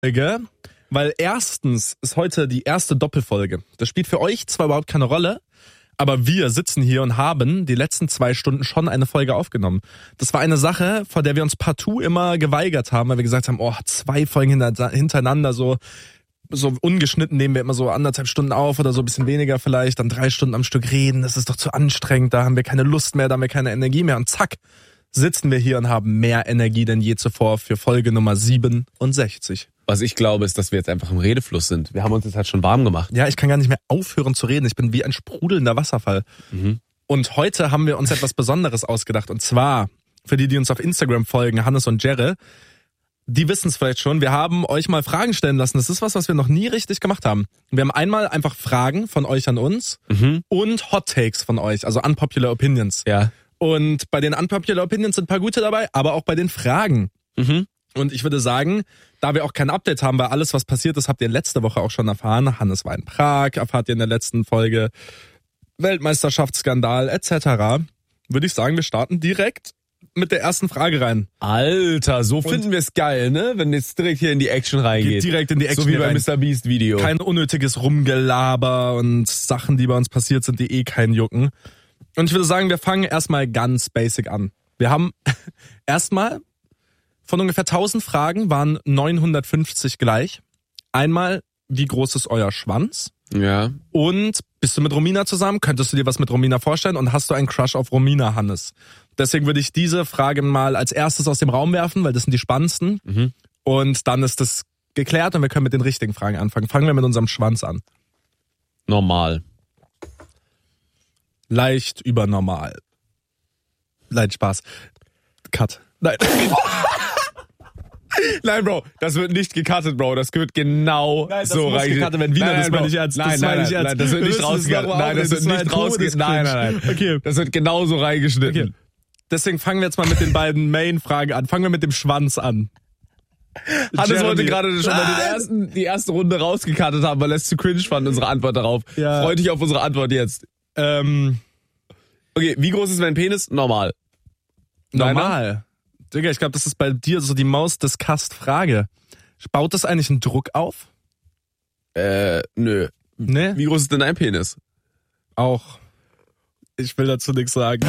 Folge, weil erstens ist heute die erste Doppelfolge. Das spielt für euch zwar überhaupt keine Rolle, aber wir sitzen hier und haben die letzten 2 Stunden schon eine Folge aufgenommen. Das war eine Sache, vor der wir uns partout immer geweigert haben, weil wir gesagt haben, 2 Folgen hintereinander, so ungeschnitten nehmen wir immer so 1,5 Stunden auf oder so ein bisschen weniger vielleicht, dann 3 Stunden am Stück reden, das ist doch zu anstrengend, da haben wir keine Lust mehr, da haben wir keine Energie mehr und zack, sitzen wir hier und haben mehr Energie denn je zuvor für Folge Nummer 67. Was ich glaube, ist, dass wir jetzt einfach im Redefluss sind. Wir haben uns jetzt halt schon warm gemacht. Ja, ich kann gar nicht mehr aufhören zu reden. Ich bin wie ein sprudelnder Wasserfall. Und heute haben wir uns etwas Besonderes ausgedacht. Und zwar, für die uns auf Instagram folgen, Hannes und Jerry, die wissen es vielleicht schon, wir haben euch mal Fragen stellen lassen. Das ist was wir noch nie richtig gemacht haben. Wir haben einmal einfach Fragen von euch an uns und Hot Takes von euch, also Unpopular Opinions. Ja. Und bei den Unpopular Opinions sind ein paar gute dabei, aber auch bei den Fragen. Und ich würde sagen, da wir auch kein Update haben, weil alles, was passiert ist, habt ihr letzte Woche auch schon erfahren. Hannes war in Prag, erfahrt ihr in der letzten Folge. Weltmeisterschaftsskandal etc. Würde ich sagen, wir starten direkt mit der ersten Frage rein. Alter, so finden wir es geil, ne? Wenn jetzt direkt hier in die Action reingeht. Geht direkt in die Action so wie bei rein. Mr. Beast Video. Kein unnötiges Rumgelaber und Sachen, die bei uns passiert sind, die keinen jucken. Und ich würde sagen, wir fangen erstmal ganz basic an. Wir haben erstmal von ungefähr 1000 Fragen waren 950 gleich. Einmal, wie groß ist euer Schwanz? Ja. Und bist du mit Romina zusammen? Könntest du dir was mit Romina vorstellen? Und hast du einen Crush auf Romina, Hannes? Deswegen würde ich diese Frage mal als erstes aus dem Raum werfen, weil das sind die spannendsten. Und dann ist das geklärt und wir können mit den richtigen Fragen anfangen. Fangen wir mit unserem Schwanz an. Normal. Leicht übernormal. Nein, Spaß. Cut. Nein. Nein, Bro, das wird nicht gecuttet, Bro. Das wird genau so muss gecuttet werden. Wieder, das meine ich ernst. Nein, das wird nicht rausgekattet. Nein, das wird nicht rausgekattet. Nein. Okay. Das wird genauso reingeschnitten. Okay. Deswegen fangen wir jetzt mal mit den beiden Main-Fragen an. Fangen wir mit dem Schwanz an. Hannes wollte gerade schon mal die erste Runde rausgekattet haben, weil er es zu cringe fand, unsere Antwort darauf. Ja. Freu dich auf unsere Antwort jetzt. Okay, wie groß ist mein Penis? Normal. Normal. Digga, ich glaube, das ist bei dir so die Maus-Disgust-Frage. Baut das eigentlich einen Druck auf? Nö. Ne? Wie groß ist denn dein Penis? Auch. Ich will dazu nichts sagen.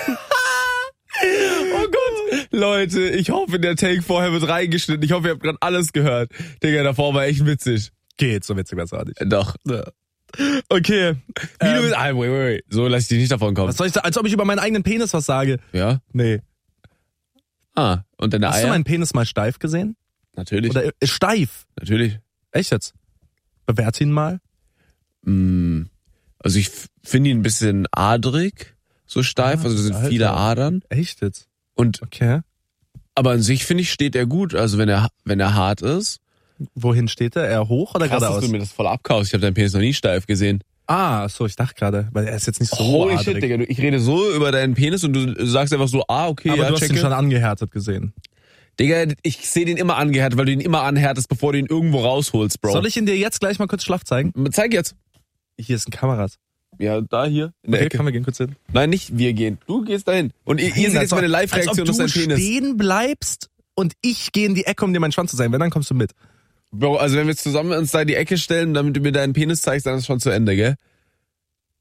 Oh Gott. Leute, ich hoffe, der Take vorher wird reingeschnitten. Ich hoffe, ihr habt gerade alles gehört. Digga, davor war echt witzig. Geht, so witzig war's auch nicht. Doch. Ja. Okay. Wie du bist. Wait. So lass ich dich nicht davon kommen. Was soll ich sagen? Als ob ich über meinen eigenen Penis was sage. Ja? Nee. Und deine Eier? Hast du meinen Penis mal steif gesehen? Natürlich. Oder steif? Natürlich. Echt jetzt? Bewerte ihn mal. Also ich finde ihn ein bisschen adrig, so steif, also es sind viele Adern. Echt jetzt? Und okay. Aber an sich finde ich, steht er gut, also wenn er hart ist. Wohin steht er? Eher hoch oder Krass, geradeaus? dass du mir das voll abkaufst. Ich habe deinen Penis noch nie steif gesehen. So, ich dachte gerade, weil er ist jetzt nicht so Holy adrig. shit, Digga, ich rede so über deinen Penis und du sagst einfach so, okay, aber ja, du hast checke. ihn schon angehärtet gesehen. Digga, ich sehe den immer angehärtet, weil du ihn immer anhärtest, bevor du ihn irgendwo rausholst, Bro. Soll ich ihn dir jetzt gleich mal kurz schlaff zeigen? Zeig jetzt. Hier ist ein Kameras. Ja, da hier. In der Okay, Ecke. kann wir gehen kurz hin? Nein, nicht wir gehen. Du gehst dahin. Und ihr seht jetzt meine Live-Reaktion auf deinen Penis. Als ob du stehen bleibst und ich gehe in die Ecke, um dir meinen Schwanz zu zeigen. Wenn, dann kommst du mit. Bro, also wenn wir jetzt zusammen uns da in die Ecke stellen, damit du mir deinen Penis zeigst, dann ist es schon zu Ende, gell?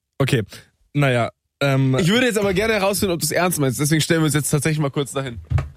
Okay, naja. Ich würde jetzt aber gerne herausfinden, ob du es ernst meinst. Deswegen stellen wir uns jetzt tatsächlich mal kurz dahin.